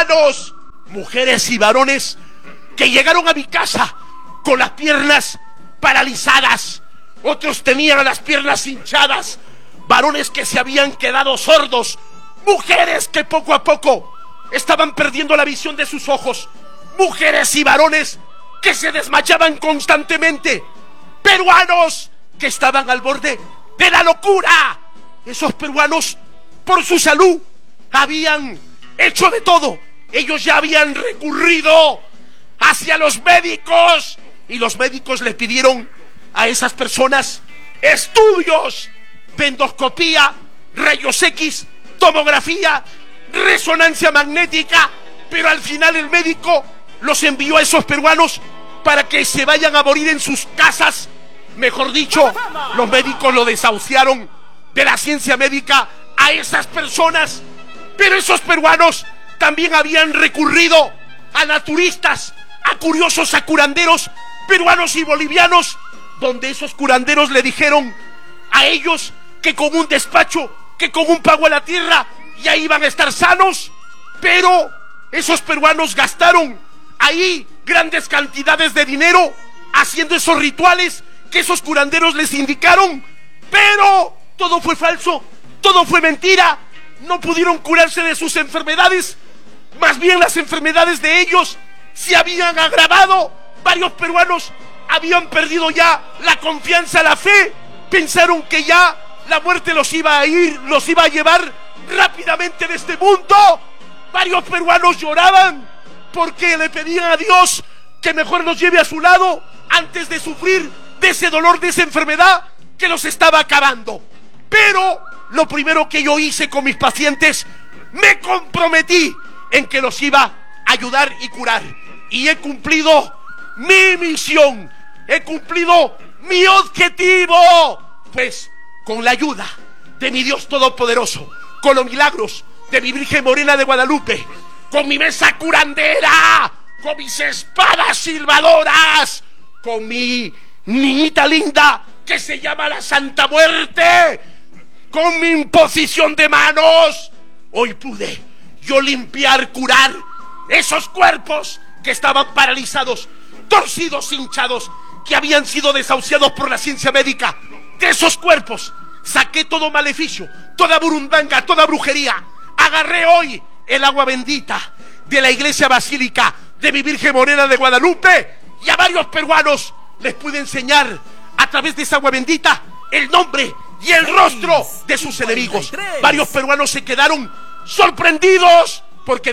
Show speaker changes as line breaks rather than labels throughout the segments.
peruanos, mujeres y varones que llegaron a mi casa con las piernas paralizadas. Otros tenían las piernas hinchadas. Varones que se habían quedado sordos. Mujeres que poco a poco estaban perdiendo la visión de sus ojos. Mujeres y varones que se desmayaban constantemente. Peruanos que estaban al borde de la locura. Esos peruanos, por su salud, habían hecho de todo. Ellos ya habían recurrido hacia los médicos, y los médicos le pidieron a esas personas estudios de endoscopía, rayos X, tomografía, resonancia magnética, pero al final el médico los envió a esos peruanos para que se vayan a morir en sus casas. Mejor dicho, los médicos lo desahuciaron de la ciencia médica a esas personas. Pero esos peruanos también habían recurrido a naturistas, a curiosos, a curanderos peruanos y bolivianos, donde esos curanderos le dijeron a ellos que con un despacho, que con un pago a la tierra ya iban a estar sanos. Pero esos peruanos gastaron ahí grandes cantidades de dinero haciendo esos rituales que esos curanderos les indicaron, pero todo fue falso, todo fue mentira. No pudieron curarse de sus enfermedades, más bien las enfermedades de ellos se habían agravado. Varios peruanos habían perdido ya la confianza, la fe. Pensaron que ya la muerte los iba a llevar rápidamente de este mundo. Varios peruanos lloraban porque le pedían a Dios que mejor los lleve a su lado antes de sufrir de ese dolor, de esa enfermedad que los estaba acabando. Pero lo primero que yo hice con mis pacientes, me comprometí en que los iba a ayudar y curar. Y he cumplido mi misión, he cumplido mi objetivo, pues con la ayuda de mi Dios Todopoderoso, con los milagros de mi Virgen Morena de Guadalupe, con mi mesa curandera, con mis espadas silbadoras, con mi niñita linda que se llama la Santa Muerte, con mi imposición de manos, hoy pude yo limpiar, curar esos cuerpos que estaban paralizados, torcidos, hinchados, que habían sido desahuciados por la ciencia médica. De esos cuerpos saqué todo maleficio, toda burundanga, toda brujería. Agarré hoy el agua bendita de la iglesia basílica de mi Virgen Morena de Guadalupe, y a varios peruanos les pude enseñar a través de esa agua bendita el nombre y el rostro de sus enemigos. Varios peruanos se quedaron sorprendidos porque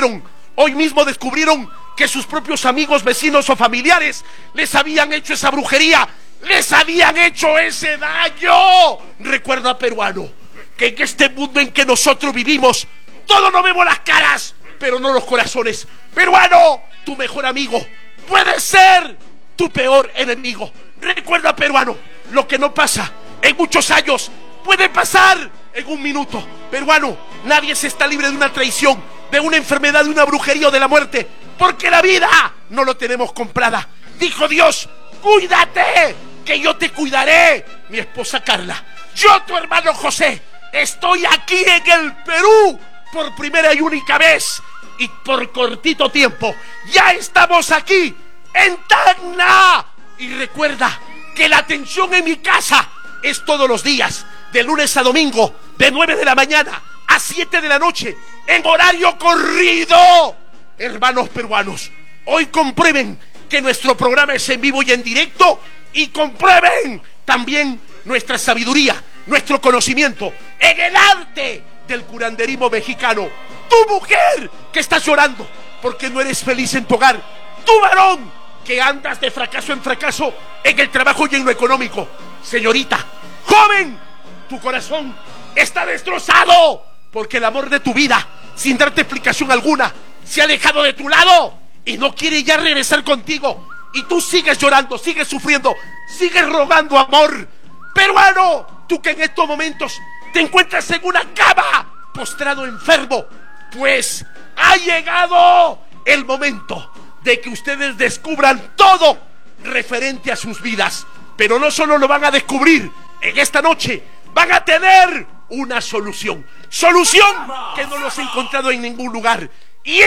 hoy mismo descubrieron que sus propios amigos, vecinos o familiares les habían hecho esa brujería, les habían hecho ese daño. Recuerda, peruano, que en este mundo en que nosotros vivimos, todos nos vemos las caras, pero no los corazones. Peruano, tu mejor amigo puede ser tu peor enemigo. Recuerda, peruano, lo que no pasa en muchos años puede pasar en un minuto. Peruano, nadie se está libre de una traición, de una enfermedad, de una brujería o de la muerte, porque la vida no lo tenemos comprada. Dijo Dios: cuídate, que yo te cuidaré. Mi esposa Carla, yo, tu hermano José, estoy aquí en el Perú por primera y única vez, y por cortito tiempo ya estamos aquí en Tacna. Y recuerda que la atención en mi casa es todos los días, de lunes a domingo, de 9 de la mañana a 7 de la noche, en horario corrido. Hermanos peruanos, hoy comprueben que nuestro programa es en vivo y en directo, y comprueben también nuestra sabiduría, nuestro conocimiento en el arte del curanderismo mexicano. Tu mujer que estás llorando porque no eres feliz en tu hogar, tu varón que andas de fracaso en fracaso en el trabajo y en lo económico, señorita, joven, tu corazón está destrozado porque el amor de tu vida, sin darte explicación alguna, se ha alejado de tu lado y no quiere ya regresar contigo, y tú sigues llorando, sigues sufriendo, sigues rogando amor. Peruano, tú que en estos momentos te encuentras en una cama, postrado enfermo, pues ha llegado el momento de que ustedes descubran todo referente a sus vidas. Pero no solo lo van a descubrir en esta noche, van a tener una solución que no los he encontrado en ningún lugar.